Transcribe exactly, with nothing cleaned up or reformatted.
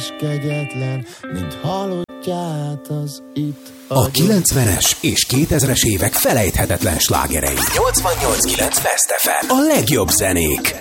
is kegyetlen, mint halottját az itt. A kilencvenes és kétezres évek felejthetetlen slágerei. nyolcvannyolc kilenc Best ef em. A legjobb zenék.